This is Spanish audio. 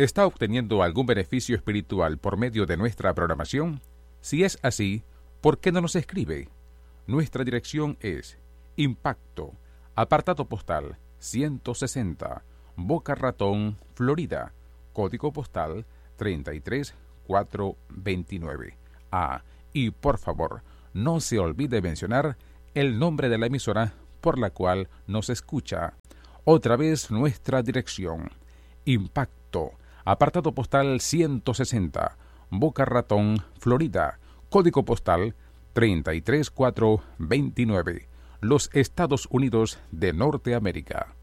¿Está obteniendo algún beneficio espiritual por medio de nuestra programación? Si es así, ¿por qué no nos escribe? Nuestra dirección es Impacto, apartado postal 160, Boca Ratón, Florida, código postal 33429. Y por favor, no se olvide mencionar el nombre de la emisora por la cual nos escucha. Otra vez nuestra dirección. Impacto, apartado postal 160, Boca Ratón, Florida, código postal 33429, los Estados Unidos de Norteamérica.